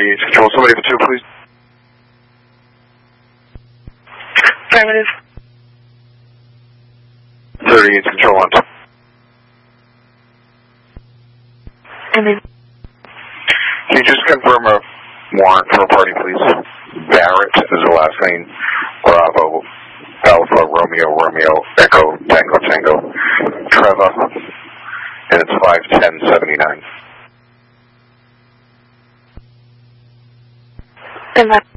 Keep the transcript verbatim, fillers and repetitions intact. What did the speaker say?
thirty-eight Control, somebody for two, please. Affirmative. thirty-eight Control on top. And then. Can you just confirm a warrant for a party, please? Barrett is the last name. Bravo, Alpha, Romeo, Romeo, Echo, Tango, Tango, Trevor, and it's five ten seventy-nine. And that.